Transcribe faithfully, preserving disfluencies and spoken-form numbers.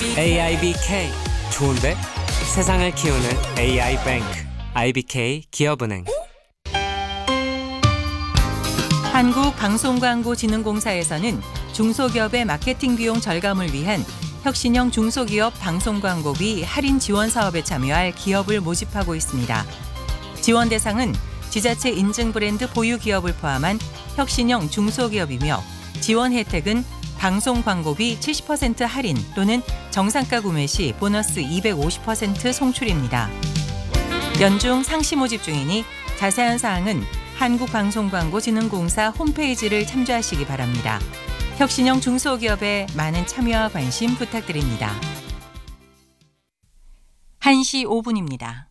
에이아이비케이 좋은데? 세상을 키우는 에이아이뱅크 아이비케이 기업은행. 한국방송광고진흥공사에서는 중소기업의 마케팅 비용 절감을 위한 혁신형 중소기업 방송광고비 할인 지원 사업에 참여할 기업을 모집하고 있습니다. 지원 대상은 지자체 인증 브랜드 보유 기업을 포함한 혁신형 중소기업이며 지원 혜택은 방송 광고비 칠십 퍼센트 할인 또는 정상가 구매 시 보너스 이백오십 퍼센트 송출입니다. 연중 상시 모집 중이니 자세한 사항은 한국방송광고진흥공사 홈페이지를 참조하시기 바랍니다. 혁신형 중소기업에 많은 참여와 관심 부탁드립니다. 한 시 오 분입니다.